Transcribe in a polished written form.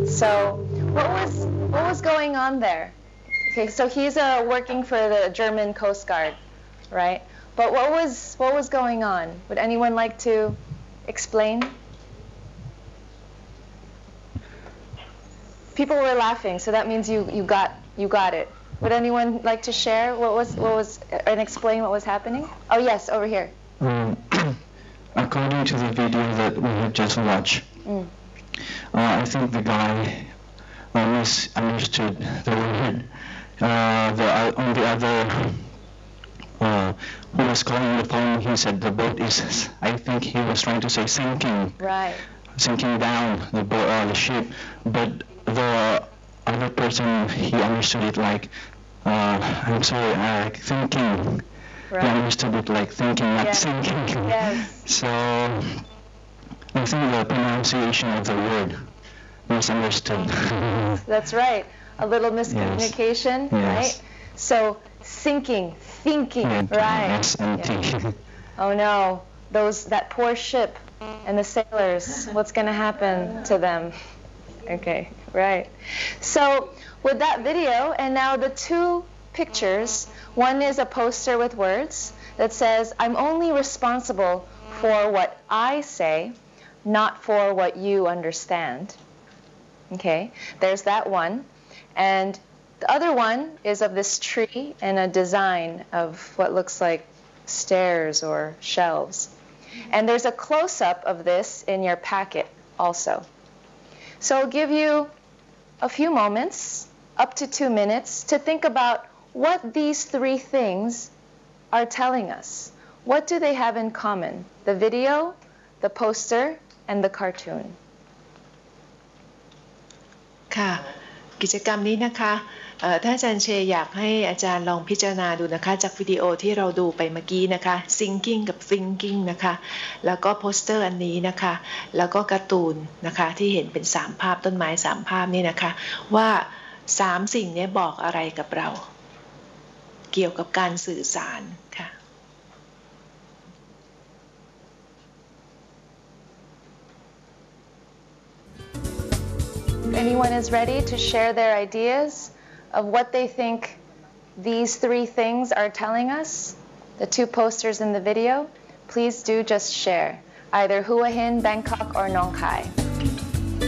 So what was going on there? Okay, so he's working for the German Coast Guard, right? But what was going on? Would anyone like to explain? People were laughing, so that means you got it. Would anyone like to share what was and explain what was happening? Oh yes, over here. According to the video that we have just watched, I think the guy misunderstood the word. On the other who was calling the phone, he said the boat is, I think he was trying to say sinking. Right. Sinking down the ship, but the other person, he understood it like, I'm sorry, thinking. Right. He understood it like thinking, not sinking. Yes. So I think the pronunciation of the word misunderstood. That's right. A little miscommunication, yes. right? So sinking, thinking, right? Yes, and thinking. Oh no, that poor ship and the sailors, what's going to happen to them? Okay, right. So with that video, and now the two pictures, one is a poster with words that says, I'm only responsible for what I say, not for what you understand. Okay, there's that one. And the other one is of this tree and a design of what looks like stairs or shelves. And there's a close-up of this in your packet also. So I'll give you a few moments, up to 2 minutes, to think about what these three things are telling us. What do they have in common? The video, the poster, and the cartoon. ค่ะกิจกรรมนี้นะคะถ้าอาจารย์เชยอยากให้อาจารย์ลองพิจารณาดูนะคะจากวิดีโอที่เราดูไปเมื่อกี้นะคะ thinking กับ thinking นะคะแล้วก็โปสเตอร์อันนี้นะคะแล้วก็การ์ตูนนะคะที่เห็นเป็น3ภาพต้นไม้3ภาพนี่นะคะว่า3สิ่งนี้บอกอะไรกับเราเกี่ยวกับการสื่อสารค่ะ Anyone is ready to share their ideas of what they think these three things are telling us? The two posters in the video? Please do just share, either Hua Hin, Bangkok, or Nong Khai.